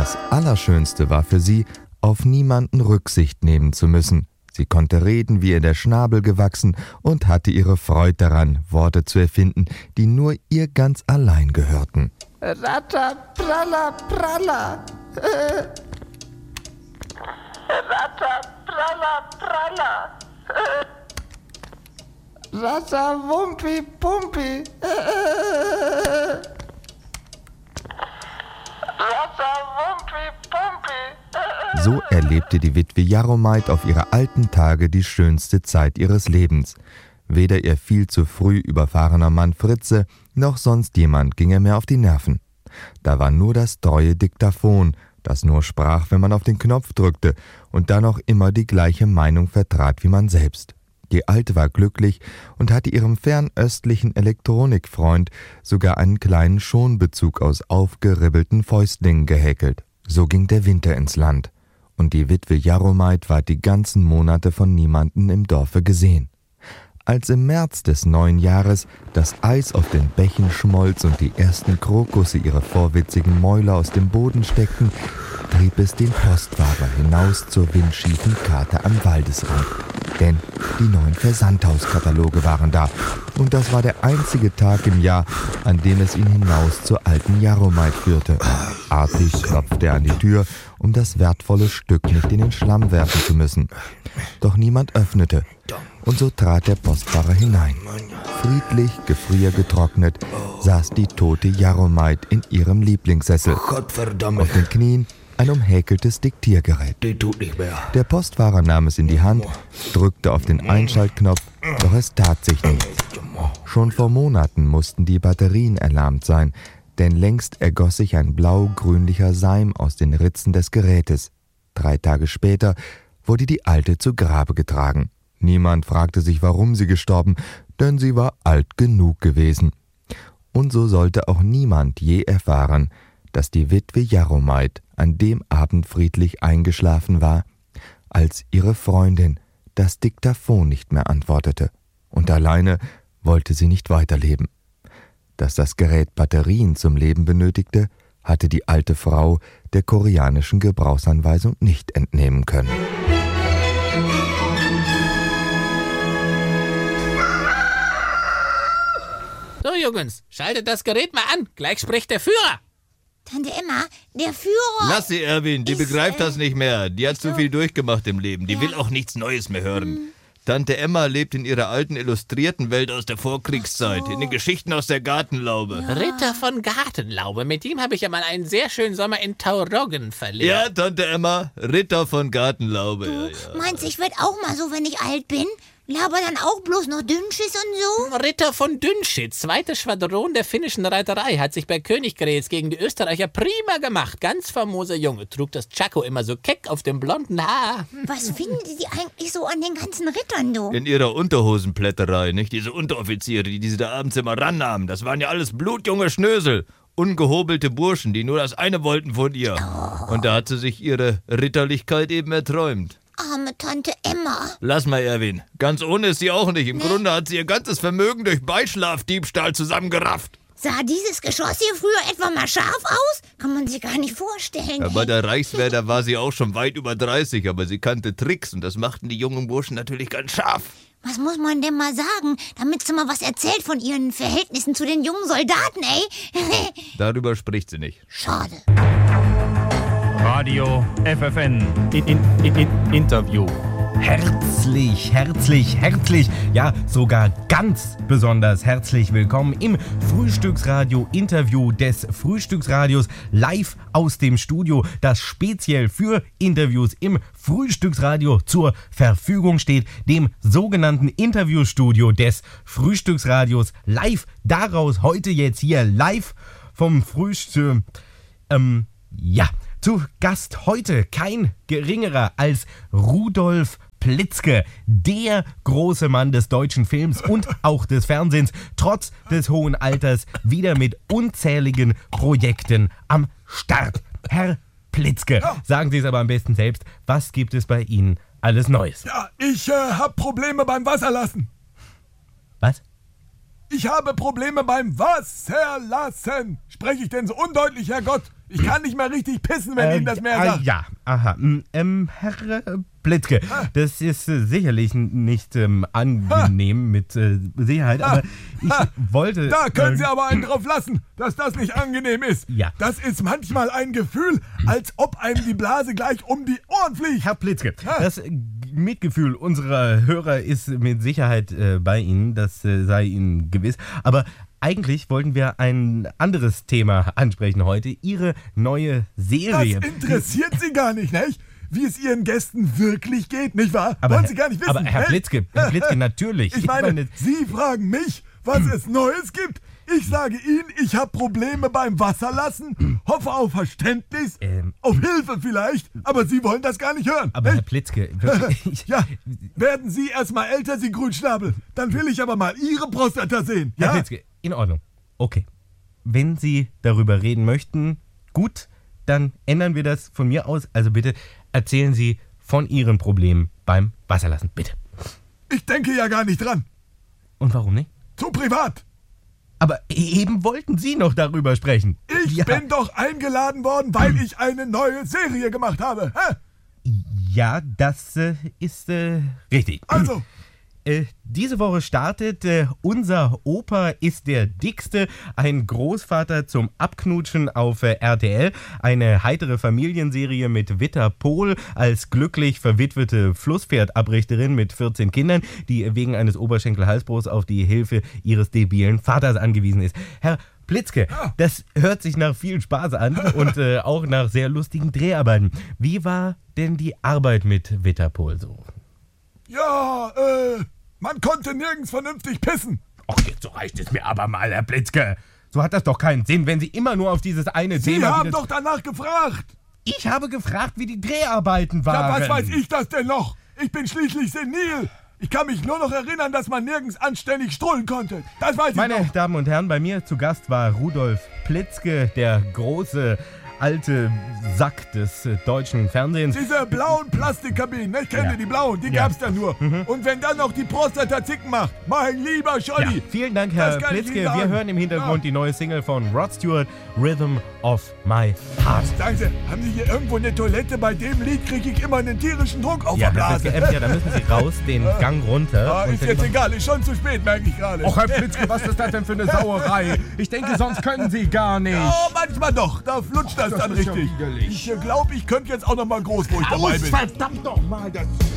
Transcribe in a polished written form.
Das Allerschönste war für sie, auf niemanden Rücksicht nehmen zu müssen. Sie konnte reden, wie ihr der Schnabel gewachsen, und hatte ihre Freude daran, Worte zu erfinden, die nur ihr ganz allein gehörten. Ratter, pralla, pralla. Ratter, pralla, pralla. Ratter, wumpi, pumpi. Ratter, wumpi, pumpi. So erlebte die Witwe Jaromeit auf ihre alten Tage die schönste Zeit ihres Lebens. Weder ihr viel zu früh überfahrener Mann Fritze, noch sonst jemand ging ihr mehr auf die Nerven. Da war nur das treue Diktaphon, das nur sprach, wenn man auf den Knopf drückte und dann auch immer die gleiche Meinung vertrat wie man selbst. Die Alte war glücklich und hatte ihrem fernöstlichen Elektronikfreund sogar einen kleinen Schonbezug aus aufgeribbelten Fäustlingen gehäkelt. So ging der Winter ins Land, und die Witwe Jaromeit war die ganzen Monate von niemanden im Dorfe gesehen. Als im März des neuen Jahres das Eis auf den Bächen schmolz und die ersten Krokusse ihre vorwitzigen Mäuler aus dem Boden steckten, trieb es den Postfahrer hinaus zur windschiefen Karte am Waldesrand. Denn die neuen Versandhauskataloge waren da, und das war der einzige Tag im Jahr, an dem es ihn hinaus zur alten Jaromeit führte. Artig klopfte er an die Tür, um das wertvolle Stück nicht in den Schlamm werfen zu müssen. Doch niemand öffnete, und so trat der Postfahrer hinein. Friedlich, gefriergetrocknet, saß die tote Jaromeit in ihrem Lieblingssessel. Gottverdammt. Auf den Knien ein umhäkeltes Diktiergerät. Die tut nicht mehr. Der Postfahrer nahm es in die Hand, drückte auf den Einschaltknopf, doch es tat sich nichts. Schon vor Monaten mussten die Batterien erlahmt sein, denn längst ergoss sich ein blau-grünlicher Seim aus den Ritzen des Gerätes. 3 Tage später wurde die Alte zu Grabe getragen. Niemand fragte sich, warum sie gestorben, denn sie war alt genug gewesen. Und so sollte auch niemand je erfahren, dass die Witwe Jaromeit an dem Abend friedlich eingeschlafen war, als ihre Freundin das Diktaphon nicht mehr antwortete. Und alleine wollte sie nicht weiterleben. Dass das Gerät Batterien zum Leben benötigte, hatte die alte Frau der koreanischen Gebrauchsanweisung nicht entnehmen können. So, Jungs, schaltet das Gerät mal an. Gleich spricht der Führer. Tante Emma, der Führer... Lass sie, Erwin, die begreift das nicht mehr. Die hat zu viel durchgemacht im Leben. Die will auch nichts Neues mehr hören. Tante Emma lebt in ihrer alten illustrierten Welt aus der Vorkriegszeit, in den Geschichten aus der Gartenlaube. Ritter von Gartenlaube, mit ihm habe ich ja mal einen sehr schönen Sommer in Tauroggen verlebt. Ja, Tante Emma, Ritter von Gartenlaube. Du meinst, ich werd auch mal so, wenn ich alt bin? Laber dann auch bloß noch Dünnschiss und so? Ritter von Dünnschitz, 2. Schwadron der finnischen Reiterei, hat sich bei Königgrätz gegen die Österreicher prima gemacht. Ganz famoser Junge, trug das Tschako immer so keck auf dem blonden Haar. Was findet ihr eigentlich so an den ganzen Rittern, du? In ihrer Unterhosenplätterei, nicht? Diese Unteroffiziere, die sie da abends immer rannahmen, das waren ja alles blutjunge Schnösel. Ungehobelte Burschen, die nur das eine wollten von ihr. Und da hat sie sich ihre Ritterlichkeit eben erträumt. Arme Tante Emma. Lass mal, Erwin. Ganz ohne ist sie auch nicht. Im Grunde hat sie ihr ganzes Vermögen durch Beischlafdiebstahl zusammengerafft. Sah dieses Geschoss hier früher etwa mal scharf aus? Kann man sich gar nicht vorstellen. Ja, bei der Reichswehr, da war sie auch schon weit über 30, aber sie kannte Tricks und das machten die jungen Burschen natürlich ganz scharf. Was muss man denn mal sagen, damit sie mal was erzählt von ihren Verhältnissen zu den jungen Soldaten, ey? Darüber spricht sie nicht. Schade. Radio FFN Interview. Herzlich, ja, sogar ganz besonders herzlich willkommen im Frühstücksradio-Interview des Frühstücksradios live aus dem Studio, das speziell für Interviews im Frühstücksradio zur Verfügung steht, dem sogenannten Interviewstudio des Frühstücksradios live. Daraus heute jetzt hier live vom Frühstück, zu Gast heute kein geringerer als Rudolf Plitzke, der große Mann des deutschen Films und auch des Fernsehens, trotz des hohen Alters wieder mit unzähligen Projekten am Start. Herr Plitzke, sagen Sie es aber am besten selbst, was gibt es bei Ihnen alles Neues? Ja, ich habe Probleme beim Wasserlassen. Was? Ich habe Probleme beim Wasserlassen. Spreche ich denn so undeutlich, Herrgott? Ich kann nicht mal richtig pissen, wenn Ihnen das mehr sagt. Ja, aha. Herr Plitzke, das ist sicherlich nicht angenehm mit Sicherheit, aber ich wollte... Da können Sie aber einen drauf lassen, dass das nicht angenehm ist. Ja. Das ist manchmal ein Gefühl, als ob einem die Blase gleich um die Ohren fliegt. Herr Plitzke, das Mitgefühl unserer Hörer ist mit Sicherheit bei Ihnen, das sei Ihnen gewiss, aber eigentlich wollten wir ein anderes Thema ansprechen heute, Ihre neue Serie. Das interessiert Sie gar nicht, nicht? Wie es Ihren Gästen wirklich geht, nicht wahr? Aber Wollen Sie gar nicht wissen? Aber Herr Plitzke, natürlich. Ich meine, Sie fragen mich, was es Neues gibt. Ich sage Ihnen, ich habe Probleme beim Wasserlassen, hoffe auf Verständnis, auf Hilfe vielleicht, aber Sie wollen das gar nicht hören. Aber nicht? Herr Plitzke, wirklich, Ja, werden Sie erstmal älter, Sie Grünschnabel. Dann will ich aber mal Ihre Prostata sehen. Herr Ja? Plitzke, in Ordnung. Okay. Wenn Sie darüber reden möchten, gut, dann ändern wir das von mir aus. Also bitte erzählen Sie von Ihren Problemen beim Wasserlassen, bitte. Ich denke ja gar nicht dran. Und warum nicht? Zu privat. Aber eben wollten Sie noch darüber sprechen. Ich bin doch eingeladen worden, weil ich eine neue Serie gemacht habe. Hä? Ja, das ist richtig. Also, Diese Woche startet Unser Opa ist der Dickste, ein Großvater zum Abknutschen auf RTL, eine heitere Familienserie mit Witter Pohl als glücklich verwitwete Flusspferdabrichterin mit 14 Kindern, die wegen eines Oberschenkel-Halsbruchs auf die Hilfe ihres debilen Vaters angewiesen ist. Herr Plitzke, das hört sich nach viel Spaß an und auch nach sehr lustigen Dreharbeiten. Wie war denn die Arbeit mit Witter Pohl so? ja, man konnte nirgends vernünftig pissen. Och, jetzt reicht es mir aber mal, Herr Plitzke. So hat das doch keinen Sinn, wenn Sie immer nur auf dieses eine Sie Thema... haben doch danach gefragt. Ich habe gefragt, wie die Dreharbeiten Ja, waren. was weiß ich das denn noch? Ich bin schließlich senil. Ich kann mich nur noch erinnern, dass man nirgends anständig strullen konnte. Das weiß ich Meine noch. Damen und Herren, bei mir zu Gast war Rudolf Plitzke, der große alte Sack des deutschen Fernsehens. Diese blauen Plastikkabinen, ne? Kennt ihr die blauen? Die gab's da nur. Und wenn dann noch die Prostata Zicken macht, mein lieber Ja, Scholli. vielen Dank, Herr Das kann ich Plitzke. Ihnen sagen. Wir hören im Hintergrund Ja. die neue Single von Rod Stewart, Rhythm of My Heart. Sagen Sie, haben Sie hier irgendwo eine Toilette? Bei dem Lied kriege ich immer einen tierischen Druck auf Ja, der Herr Blase. Plitzke, da müssen Sie raus, den Gang runter. Ah, und ist wenn jetzt man- egal, ist schon zu spät, merke ich gerade. Och, Herr Plitzke, was ist das denn für eine Sauerei? Ich denke, sonst können Sie gar nicht. Oh, manchmal doch. Da flutscht das dann ist ja richtig. widerlich. Ich glaube, ich könnte jetzt auch noch mal groß, wo ich dabei bin. Verdammt noch mal, das